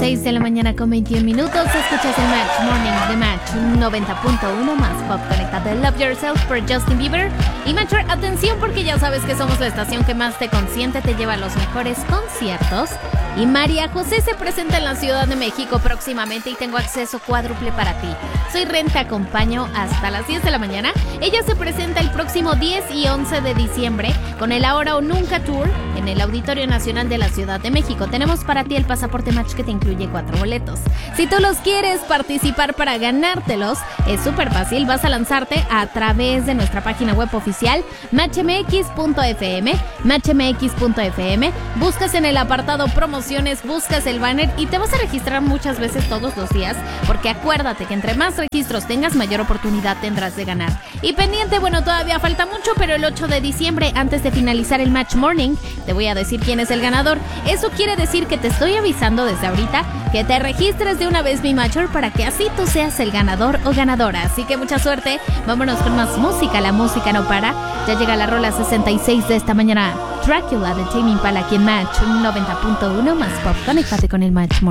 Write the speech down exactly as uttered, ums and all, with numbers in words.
seis de la mañana con veintiún minutos. Escuchas el Match Morning de Match noventa punto uno más pop conectado de Love Yourself por Justin Bieber. Y Match, atención porque ya sabes que somos la estación que más te consiente, te lleva a los mejores conciertos. Y María José se presenta en la Ciudad de México próximamente y tengo acceso cuádruple para ti. Soy Ren, te acompaño hasta las diez de la mañana. Ella se presenta el próximo diez y once de diciembre con el Ahora o Nunca Tour en el Auditorio Nacional de la Ciudad de México. Tenemos para ti el pasaporte Match que te incluye cuatro boletos. Si tú los quieres participar para ganártelos, es súper fácil. Vas a lanzarte a través de nuestra página web oficial match m x punto f m, match m x punto f m. Buscas en el apartado promociones, buscas el banner y te vas a registrar muchas veces todos los días, porque acuérdate que entre más registros tengas, mayor oportunidad tendrás de ganar. Y pendiente, bueno, todavía falta mucho, pero el ocho de diciembre, antes de finalizar el Match Morning, te voy a decir quién es el ganador. Eso quiere decir que te estoy avisando desde ahorita que te registres de una vez, mi Matcher, para que así tú seas el ganador o ganadora. Así que mucha suerte, vámonos con más música, la música no para. Ya llega la rola sesenta y seis de esta mañana, Dracula de Tame Impala aquí en Match noventa punto uno más pop. Conéctate con el Match Morning.